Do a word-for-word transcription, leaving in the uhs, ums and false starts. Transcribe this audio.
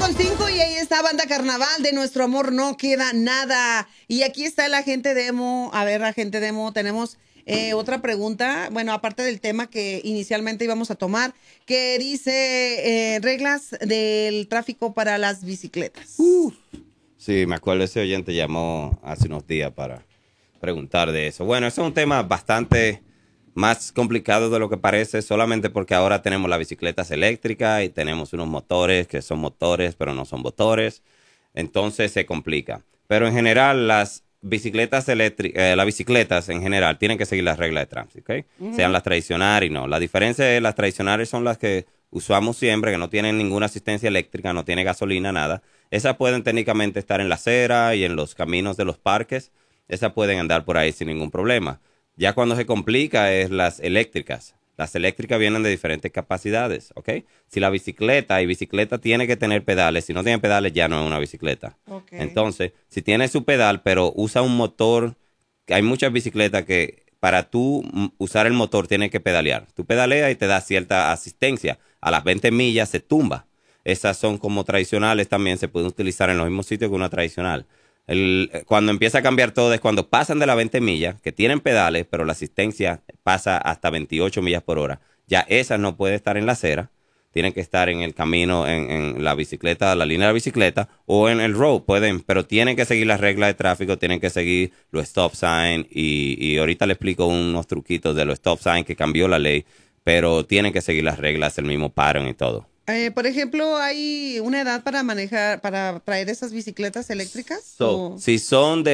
con cinco y ahí está Banda Carnaval, de nuestro amor no queda nada. Y aquí está el agente Demo. A ver, agente Demo, tenemos eh, otra pregunta. Bueno, aparte del tema que inicialmente íbamos a tomar, que dice eh, reglas del tráfico para las bicicletas. Uh. Sí, me acuerdo, ese oyente llamó hace unos días para preguntar de eso. Bueno, eso es un tema bastante más complicado de lo que parece, solamente porque ahora tenemos las bicicletas eléctricas y tenemos unos motores que son motores, pero no son motores. Entonces se complica. Pero en general, las bicicletas eléctricas, eh, las bicicletas en general tienen que seguir las reglas de tránsito, ¿ok? Uh-huh. Sean las tradicionales y no. La diferencia es las tradicionales son las que usamos siempre, que no tienen ninguna asistencia eléctrica, no tiene gasolina, nada. Esas pueden técnicamente estar en la acera y en los caminos de los parques. Esas pueden andar por ahí sin ningún problema. Ya cuando se complica es las eléctricas. Las eléctricas vienen de diferentes capacidades, ¿ok? Si la bicicleta, y bicicleta tiene que tener pedales, si no tiene pedales ya no es una bicicleta. Okay. Entonces, si tiene su pedal, pero usa un motor, hay muchas bicicletas que para tú usar el motor tienes que pedalear. Tú pedaleas y te da cierta asistencia. A las veinte millas se tumba. Esas son como tradicionales también, se pueden utilizar en los mismos sitios que una tradicional. El, cuando empieza a cambiar todo es cuando pasan de las veinte millas, que tienen pedales, pero la asistencia pasa hasta veintiocho millas por hora. Ya esas no pueden estar en la acera, tienen que estar en el camino, en, en la bicicleta, la línea de la bicicleta, o en el road, pueden, pero tienen que seguir las reglas de tráfico, tienen que seguir los stop sign, y, y ahorita les explico unos truquitos de los stop sign que cambió la ley, pero tienen que seguir las reglas, el mismo pattern y todo. Eh, por ejemplo, ¿hay una edad para manejar, para traer esas bicicletas eléctricas? So, si son de